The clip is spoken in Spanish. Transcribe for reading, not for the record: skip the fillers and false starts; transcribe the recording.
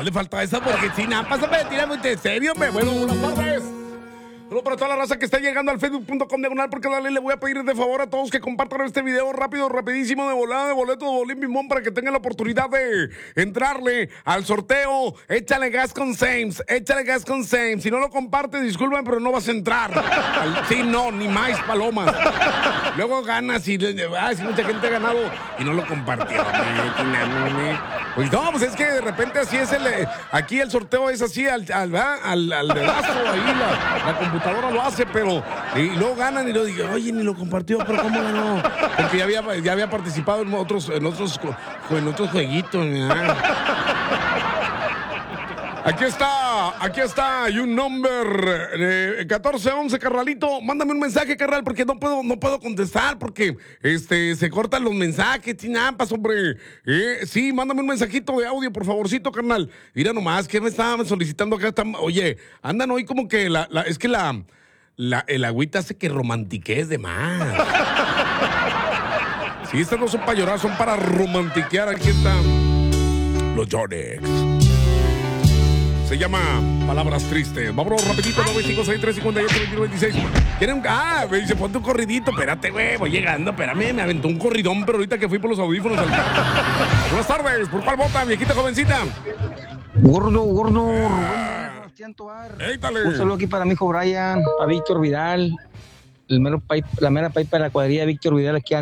le falta esa porque si nada, pásame, tira muy de serio, me. Bueno, buenas tardes. Saludos para toda la raza que está llegando al facebook.com/, porque dale, le voy a pedir de favor a todos que compartan este video rápido, rapidísimo, de volada, de boleto de Bolín Bimón, para que tengan la oportunidad de entrarle al sorteo. Échale gas con Sames, échale gas con Sames. Si no lo compartes, disculpen, pero no vas a entrar. Sí, no, ni más palomas. Luego ganas y si mucha gente ha ganado y no lo compartió. Pues no, pues es que de repente así es aquí el sorteo es así al dedazo, ahí la computadora lo hace, pero y luego ganan y luego digo, oye, ni lo compartió, pero ¿cómo ganó? Porque ya había participado en otros jueguitos. Aquí está, y un number 1411, carnalito. Mándame un mensaje, carnal, porque no puedo contestar, porque se cortan los mensajes, chinampas, hombre. Sí, mándame un mensajito de audio, por favorcito, carnal. Mira nomás, ¿qué me estaban solicitando acá? Oye, andan hoy como que es que el agüita hace que romantiques de más. Sí, estas no son para llorar, son para romantiquear. Aquí están los Yonex. Se llama Palabras Tristes. Vámonos rapidito, 956-358-2126. ¿Quieren? Me dice, ponte un corridito. Espérate, güey, voy llegando. Espérame, me aventó un corridón, pero ahorita que fui por los audífonos al carro. Buenas tardes, ¿por cuál vota, viejita jovencita? Gordo, Rubén Tobar. Éítale. Un saludo aquí para mi hijo Brian, a Víctor Vidal, la mera paipa de la cuadrilla de Víctor Vidal aquí